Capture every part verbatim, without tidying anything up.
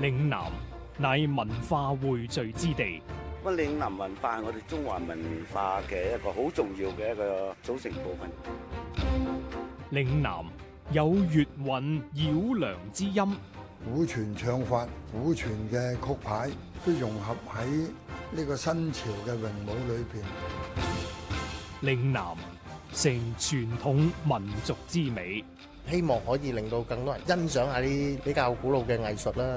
嶺南乃文化匯聚之地。 咁嶺南文化係我哋中華文化嘅一個好重要嘅一個組成部分。 嶺南有粵韻繞梁之音， 古傳唱法、古傳嘅曲牌都融合喺呢個新潮嘅詠舞裏邊。 嶺南成傳統民族之美， 希望可以令到更多人欣賞下啲比較古老嘅藝術啦。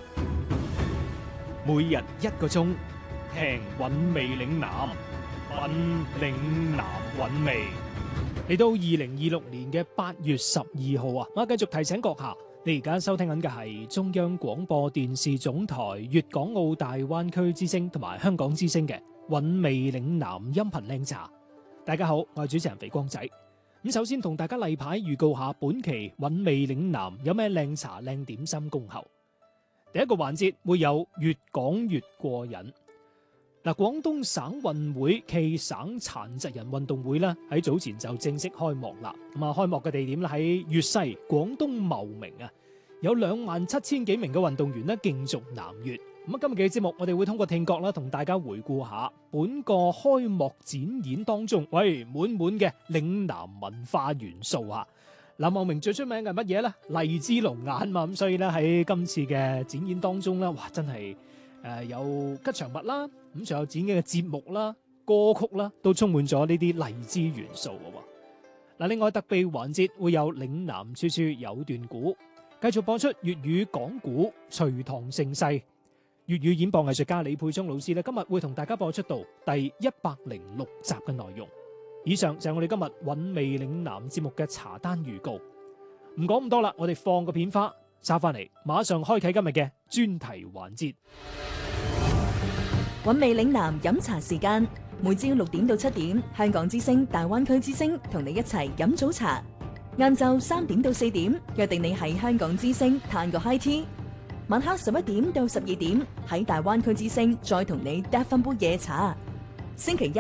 每日一個鐘，聽韻味嶺南，品嶺南韻味。嚟到二零二六年嘅八月十二號啊，我繼續提醒閣下，你而家收聽緊嘅係中央廣播電視總台粵港澳大灣區之聲同埋香港之聲嘅韻味嶺南音頻靚茶。大家好，我係主持人肥光仔。咁首先同大家例牌預告下本期韻味嶺南有咩靚茶靚點心恭候。第一個環節會有越講越過癮。嗱，廣東省運會暨省殘疾人運動會咧喺早前就正式開幕啦。咁啊，開幕嘅地點咧喺粵西廣東茂名啊，有兩萬七千幾名嘅運動員咧競逐南粵。咁啊，今日嘅節目我哋會通過聽覺啦，同大家回顧下本個開幕展演當中，喂，滿滿嘅嶺南文化元素啊！嗱，茂名最出名嘅係乜嘢咧？荔枝龍眼嘛，咁所以咧喺今次嘅展演當中咧，哇，真係誒有吉祥物啦，咁仲有展演嘅節目啦、歌曲啦，都充滿咗呢啲荔枝元素嘅。嗱，另外特備環節會有嶺南處處有段古，繼續播出粵語講古隋唐盛世。粵語演播藝術家李佩忠老師咧，今日會同大家播出到第一百零六集嘅內容。以上就係我哋今日韻味嶺南節目嘅茶單預告。唔講咁多啦，我哋放個片花，揸翻嚟，馬上開啟今日嘅專題環節。 韻味嶺南飲茶時間，每朝六點到七點，香港之聲、大灣區之聲同你一齊飲早茶。晏晝三點到四點，約定你喺香港之聲嘆個 high tea。晚黑十一點到十二點，喺大灣區之聲再同你嗒翻杯夜茶。星期一